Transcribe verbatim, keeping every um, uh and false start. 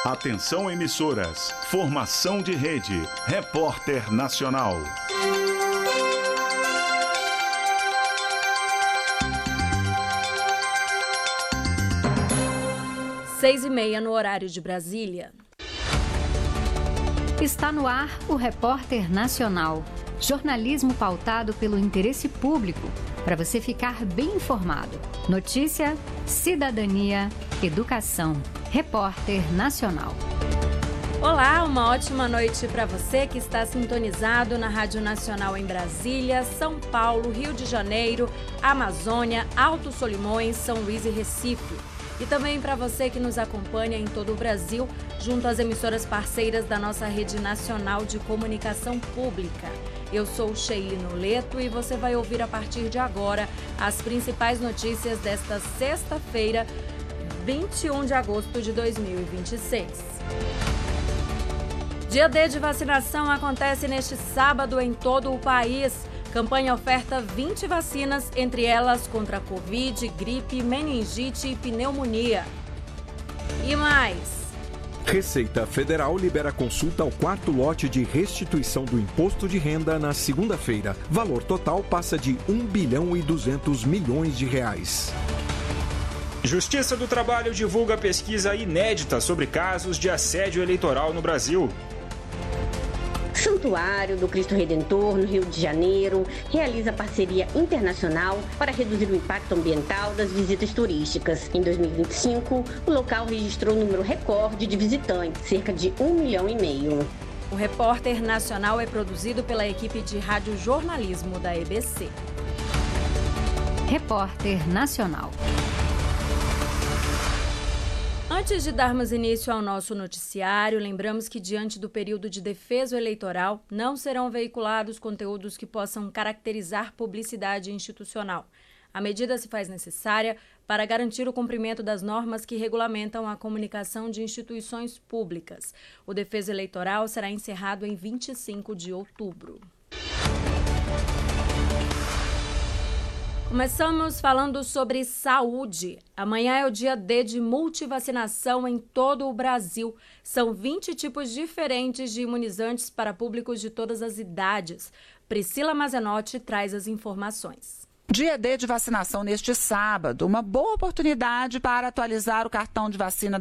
Atenção emissoras, formação de rede, Repórter Nacional. Seis e meia no horário de Brasília. Está no ar o Repórter Nacional. Jornalismo pautado pelo interesse público, para você ficar bem informado. Notícia, cidadania, educação. Repórter Nacional. Olá, uma ótima noite para você que está sintonizado na Rádio Nacional em Brasília, São Paulo, Rio de Janeiro, Amazônia, Alto Solimões, São Luís e Recife. E também para você que nos acompanha em todo o Brasil, junto às emissoras parceiras da nossa rede nacional de comunicação pública. Eu sou Sheili Noleto e você vai ouvir a partir de agora as principais notícias desta sexta-feira, vinte e um de agosto de dois mil e vinte e seis. Dia D de vacinação acontece neste sábado em todo o país. Campanha oferta vinte vacinas, entre elas contra Covid, gripe, meningite e pneumonia. E mais... Receita Federal libera consulta ao quarto lote de restituição do imposto de renda na segunda-feira. Valor total passa de um bilhão e duzentos milhões de reais. Justiça do Trabalho divulga pesquisa inédita sobre casos de assédio eleitoral no Brasil. Santuário do Cristo Redentor, no Rio de Janeiro, realiza parceria internacional para reduzir o impacto ambiental das visitas turísticas. Em dois mil e vinte e cinco, o local registrou um número recorde de visitantes, cerca de um milhão e meio. O Repórter Nacional é produzido pela equipe de radiojornalismo da E B C. Repórter Nacional. Antes de darmos início ao nosso noticiário, lembramos que, diante do período de defeso eleitoral, não serão veiculados conteúdos que possam caracterizar publicidade institucional. A medida se faz necessária para garantir o cumprimento das normas que regulamentam a comunicação de instituições públicas. O defeso eleitoral será encerrado em vinte e cinco de outubro. Começamos falando sobre saúde. Amanhã é o dia D de multivacinação em todo o Brasil. São vinte tipos diferentes de imunizantes para públicos de todas as idades. Priscila Mazenotti traz as informações. Dia D de vacinação neste sábado, uma boa oportunidade para atualizar o cartão de vacina